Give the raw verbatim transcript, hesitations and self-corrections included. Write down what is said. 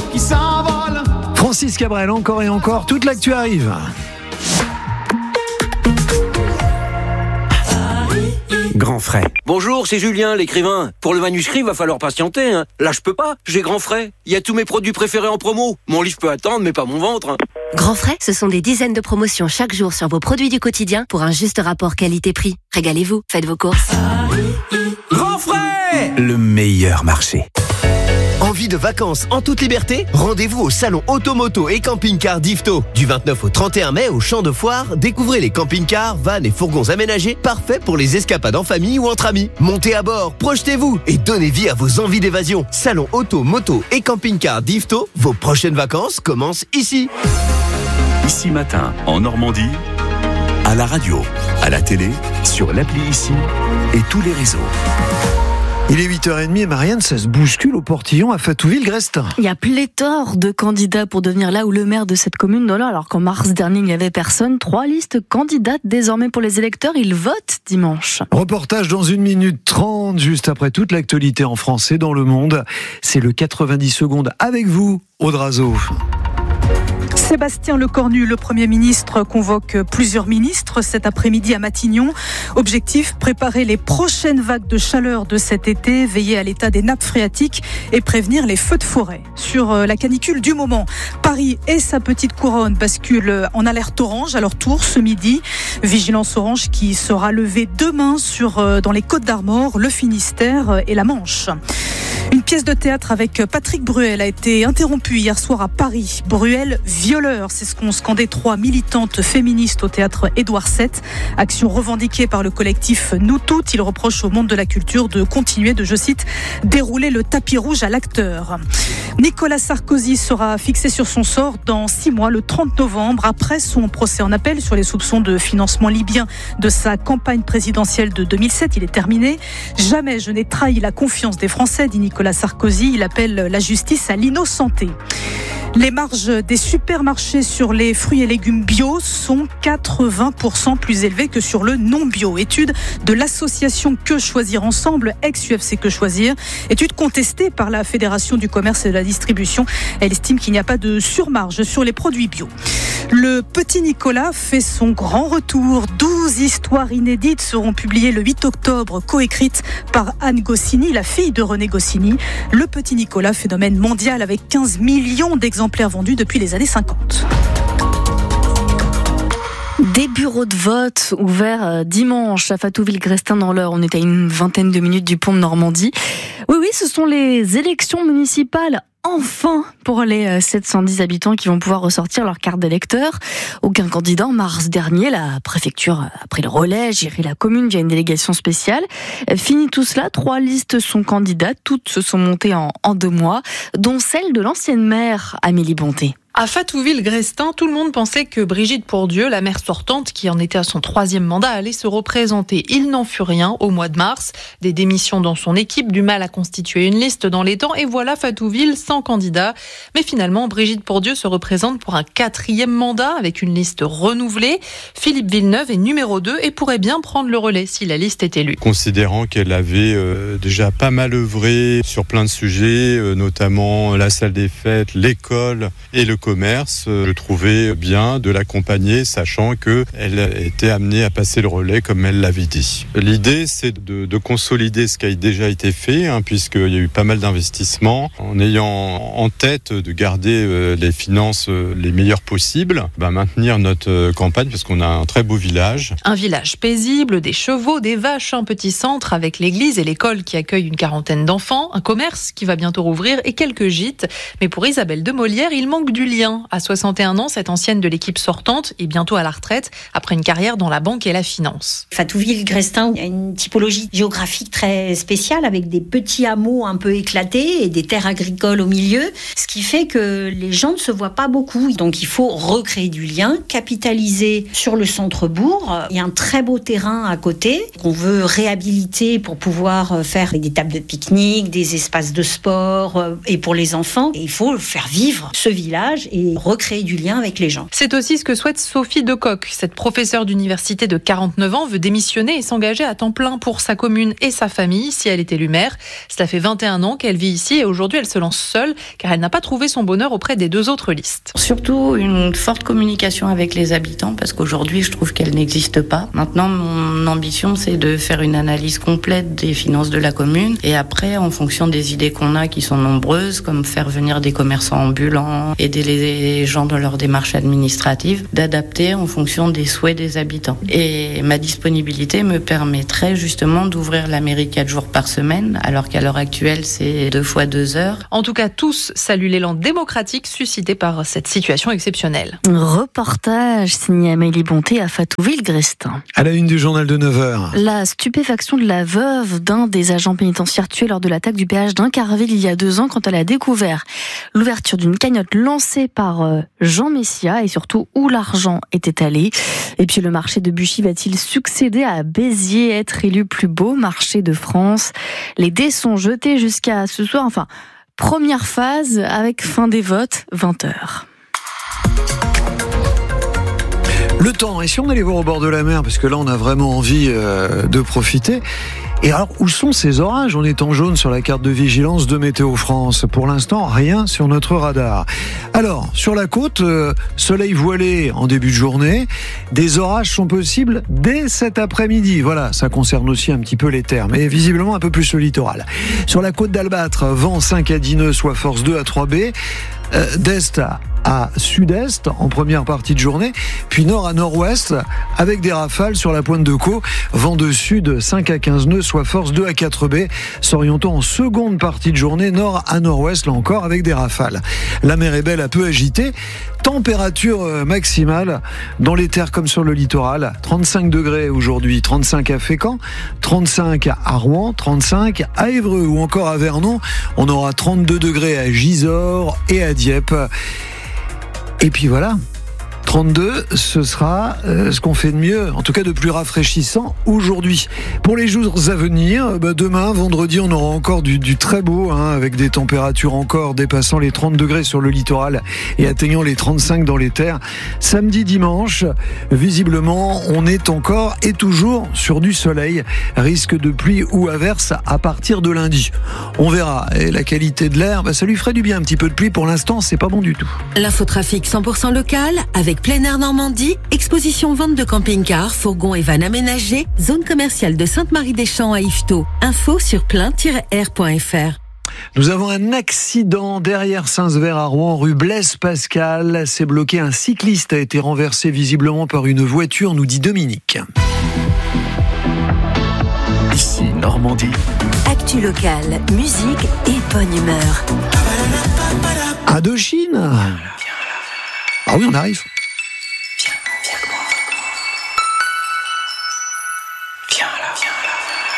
qui s'envolent. Francis Cabrel, encore et encore, toute l'actu arrive. Grand frais. Bonjour, c'est Julien, l'écrivain. Pour le manuscrit, va falloir patienter. Hein. Là, je peux pas. J'ai Grand frais. Il y a tous mes produits préférés en promo. Mon livre peut attendre, mais pas mon ventre. Hein. Grand frais, ce sont des dizaines de promotions chaque jour sur vos produits du quotidien pour un juste rapport qualité-prix. Régalez-vous, faites vos courses. Grand frais, le meilleur marché. Envie de vacances en toute liberté ? Rendez-vous au salon Automoto et Camping-Car d'Yvetot. Du vingt-neuf au trente et un mai au Champ de Foire, découvrez les camping-cars, vannes et fourgons aménagés parfaits pour les escapades en famille ou entre amis. Montez à bord, projetez-vous et donnez vie à vos envies d'évasion. Salon Auto, Moto et Camping-Car d'Yvetot, vos prochaines vacances commencent ici. Ici Matin, en Normandie, à la radio, à la télé, sur l'appli Ici et tous les réseaux. Il est huit heures trente et Marianne, ça se bouscule au portillon à Fatouville-Grestin. Il y a pléthore de candidats pour devenir là ou le maire de cette commune. Voilà, alors qu'en mars dernier, il n'y avait personne. Trois listes candidates désormais pour les électeurs. Ils votent dimanche. Reportage dans une minute trente, juste après toute l'actualité en français dans le monde. C'est le quatre-vingt-dix secondes avec vous, Audrazo. Sébastien Lecornu, le Premier ministre, convoque plusieurs ministres cet après-midi à Matignon. Objectif, préparer les prochaines vagues de chaleur de cet été, veiller à l'état des nappes phréatiques et prévenir les feux de forêt. Sur la canicule du moment, Paris et sa petite couronne basculent en alerte orange à leur tour ce midi. Vigilance orange qui sera levée demain sur, dans les Côtes-d'Armor, le Finistère et la Manche. Une pièce de théâtre avec Patrick Bruel a été interrompue hier soir à Paris. Bruel, violeur, c'est ce qu'ont scandé trois militantes féministes au théâtre Édouard sept. Action revendiquée par le collectif Nous Toutes. Il reproche au monde de la culture de continuer de, je cite, dérouler le tapis rouge à l'acteur. Nicolas Sarkozy sera fixé sur son sort dans six mois, le trente novembre, après son procès en appel sur les soupçons de financement libyen de sa campagne présidentielle de deux mille sept. Il est terminé. Jamais je n'ai trahi la confiance des Français, dit Nicolas Sarkozy. Il appelle la justice à l'innocenté. Les marges des supermarchés sur les fruits et légumes bio sont quatre-vingts pour cent plus élevées que sur le non-bio. Étude de l'association Que Choisir Ensemble, ex-U F C Que Choisir. Étude contestée par la Fédération du commerce et de la distribution. Elle estime qu'il n'y a pas de surmarge sur les produits bio. Le petit Nicolas fait son grand retour. douze histoires inédites seront publiées le huit octobre, coécrites par Anne Goscinny, la fille de René Goscinny. Le petit Nicolas, phénomène mondial avec quinze millions d'exemplaires vendus depuis les années cinquante. Des bureaux de vote ouverts dimanche à Fatouville-Grestin dans l'Eure. On est à une vingtaine de minutes du pont de Normandie. Oui, oui, ce sont les élections municipales. Enfin, pour les sept cent dix habitants qui vont pouvoir ressortir leur carte d'électeur. Aucun candidat en mars dernier. La préfecture a pris le relais, géré la commune via une délégation spéciale. Fini tout cela, trois listes sont candidates. Toutes se sont montées en, en deux mois, dont celle de l'ancienne maire Amélie Bonté. À Fatouville-Grestin, tout le monde pensait que Brigitte Pourdieu, la maire sortante, qui en était à son troisième mandat, allait se représenter. Il n'en fut rien au mois de mars. Des démissions dans son équipe, du mal à constituer une liste dans les temps, et voilà Fatouville sans candidat. Mais finalement, Brigitte Pourdieu se représente pour un quatrième mandat avec une liste renouvelée. Philippe Villeneuve est numéro deux et pourrait bien prendre le relais si la liste est élue. Considérant qu'elle avait euh, déjà pas mal œuvré sur plein de sujets, euh, notamment la salle des fêtes, l'école et le commerce, je trouvais bien de l'accompagner, sachant qu'elle était amenée à passer le relais comme elle l'avait dit. L'idée, c'est de, de consolider ce qui a déjà été fait, hein, puisqu'il y a eu pas mal d'investissements, en ayant en tête de garder euh, les finances euh, les meilleures possibles, bah, maintenir notre euh, campagne, parce qu'on a un très beau village. Un village paisible, des chevaux, des vaches, un petit centre avec l'église et l'école qui accueille une quarantaine d'enfants, un commerce qui va bientôt rouvrir et quelques gîtes. Mais pour Isabelle de Molière, il manque du lien. À soixante et un ans, cette ancienne de l'équipe sortante est bientôt à la retraite après une carrière dans la banque et la finance. Fatouville-Grestin a une typologie géographique très spéciale avec des petits hameaux un peu éclatés et des terres agricoles au milieu, ce qui fait que les gens ne se voient pas beaucoup. Donc il faut recréer du lien, capitaliser sur le centre-bourg. Il y a un très beau terrain à côté qu'on veut réhabiliter pour pouvoir faire des tables de pique-nique, des espaces de sport et pour les enfants. Et il faut faire vivre ce village davantage et recréer du lien avec les gens. C'est aussi ce que souhaite Sophie Decoq. Cette professeure d'université de quarante-neuf ans veut démissionner et s'engager à temps plein pour sa commune et sa famille si elle est élue maire. Cela fait vingt et un ans qu'elle vit ici et aujourd'hui elle se lance seule car elle n'a pas trouvé son bonheur auprès des deux autres listes. Surtout une forte communication avec les habitants parce qu'aujourd'hui je trouve qu'elle n'existe pas. Maintenant mon ambition c'est de faire une analyse complète des finances de la commune et après en fonction des idées qu'on a qui sont nombreuses comme faire venir des commerçants ambulants, aider les gens dans leur démarche administrative, d'adapter en fonction des souhaits des habitants. Et ma disponibilité me permettrait justement d'ouvrir la mairie quatre jours par semaine alors qu'à l'heure actuelle c'est deux fois deux heures. En tout cas tous saluent l'élan démocratique suscité par cette situation exceptionnelle. Reportage signé Amélie Bonté à Fatouville-Grestin. À la une du journal de neuf heures. La stupéfaction de la veuve d'un des agents pénitentiaires tués lors de l'attaque du péage d'Incarville il y a deux ans quand elle a découvert l'ouverture d'une cagnotte lancée par Jean Messia et surtout où l'argent était allé. Et puis le marché de Buchy va-t-il succéder à Béziers, être élu plus beau marché de France? Les dés sont jetés jusqu'à ce soir, enfin première phase avec fin des votes, vingt heures. Le temps, et si on allait voir au bord de la mer, parce que là on a vraiment envie euh, de profiter. Et alors, où sont ces orages? On est en jaune sur la carte de vigilance de Météo France. Pour l'instant, rien sur notre radar. Alors, sur la côte, euh, soleil voilé en début de journée. Des orages sont possibles dès cet après-midi. Voilà, ça concerne aussi un petit peu les terres, mais visiblement un peu plus le littoral. Sur la côte d'Albâtre, vent cinq à dix nœuds, soit force deux à trois B. Euh, d'est à à sud-est en première partie de journée, puis nord à nord-ouest avec des rafales sur la pointe de Caux, vent de sud cinq à quinze nœuds, soit force deux à quatre B, s'orientant en seconde partie de journée nord à nord-ouest, là encore avec des rafales. La mer est belle, un peu agitée, température maximale dans les terres comme sur le littoral, trente-cinq degrés aujourd'hui, trente-cinq à Fécamp, trente-cinq à Rouen, trente-cinq à Évreux ou encore à Vernon, on aura trente-deux degrés à Gisors et à Dieppe. Et puis voilà, trente-deux, ce sera euh, ce qu'on fait de mieux, en tout cas de plus rafraîchissant aujourd'hui. Pour les jours à venir, bah demain, vendredi, on aura encore du, du très beau, hein, avec des températures encore dépassant les trente degrés sur le littoral et atteignant les trente-cinq dans les terres. Samedi, dimanche, visiblement, on est encore et toujours sur du soleil. Risque de pluie ou averse à partir de lundi. On verra. Et la qualité de l'air, bah, ça lui ferait du bien un petit peu de pluie. Pour l'instant, c'est pas bon du tout. L'infotrafic cent pour cent local avec Plein Air Normandie, exposition vente de camping-cars, fourgons et vannes aménagés, zone commerciale de Sainte-Marie-des-Champs à Yvetot. Info sur plein tiret air point f r. Nous avons un accident derrière Saint-Sever à Rouen, rue Blaise Pascal. C'est bloqué, un cycliste a été renversé visiblement par une voiture, nous dit Dominique. Ici Normandie. Actu locale, musique et bonne humeur. Indochine. Ah oui, on arrive. Viens, viens avec moi. Viens là, viens là.